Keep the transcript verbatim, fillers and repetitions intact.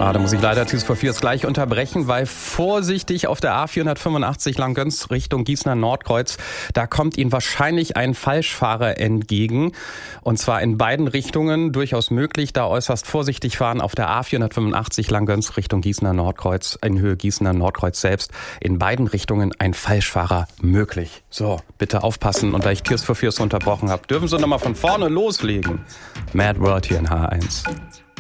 Ah, da muss ich leider Tears for Fears gleich unterbrechen, weil vorsichtig auf der A vierhundertfünfundachtzig Langgöns Richtung Gießener Nordkreuz, da kommt Ihnen wahrscheinlich ein Falschfahrer entgegen. Und zwar in beiden Richtungen, durchaus möglich, da äußerst vorsichtig fahren auf der A vierhundertfünfundachtzig Langgöns Richtung Gießener Nordkreuz, in Höhe Gießener Nordkreuz selbst. In beiden Richtungen ein Falschfahrer möglich. So, bitte aufpassen. Und da ich Tears for Fears unterbrochen habe, dürfen Sie nochmal von vorne loslegen. Mad World hier in H eins.